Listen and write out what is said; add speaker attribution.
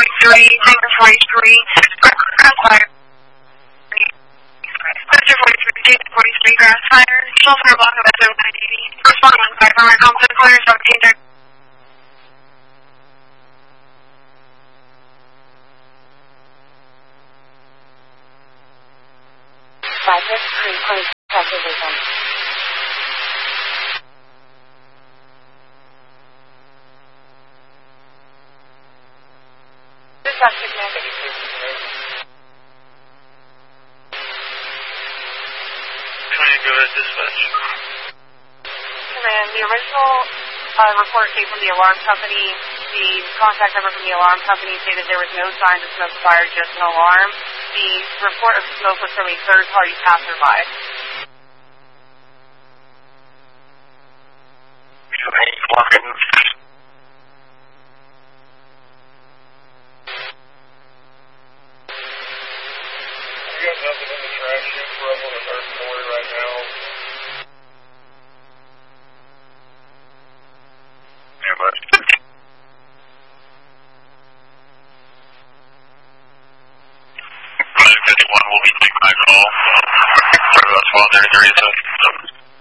Speaker 1: 43, Tanker 43, Grassfire. Cruiser 43, Tanker 43, Grassfire, Shell Fire Block of SO 980. Respond 15, primary competent clear, 1730.
Speaker 2: 5-3, please, position. This is Dr. Command 83.
Speaker 3: Trying to go to dispatch.
Speaker 2: Command, the original report came from the alarm company. The contact number from the alarm company stated there was no signs of smoke fire, just an alarm. The report of smoke was from a third-party passerby.
Speaker 3: Walking.
Speaker 4: We got nothing in the trash chute for us on the third floor right now.
Speaker 3: Yeah, but 551 will be taking my call. Sorry about 1233.